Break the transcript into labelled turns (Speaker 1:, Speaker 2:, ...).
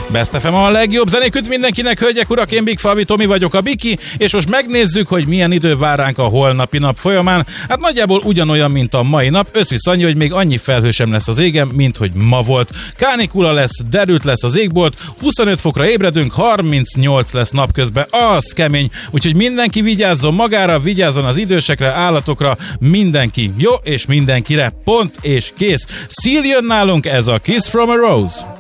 Speaker 1: Best FM a legjobb zenéküt mindenkinek, hölgyek, urak, én Big Fabi Tomi vagyok, a Biki, és most megnézzük, hogy milyen idő vár ránk a holnapi nap folyamán. Hát nagyjából ugyanolyan, mint a mai nap, összvisz annyi, hogy még annyi felhő sem lesz az égen, mint hogy ma volt. Kánikula lesz, derült lesz az égbolt, 25 fokra ébredünk, 38 lesz napközben, az kemény, úgyhogy mindenki vigyázzon magára, vigyázzon az idősekre, állatokra, mindenki jó, és mindenkire, pont és kész. Seal jön nálunk, ez a Kiss from a Rose.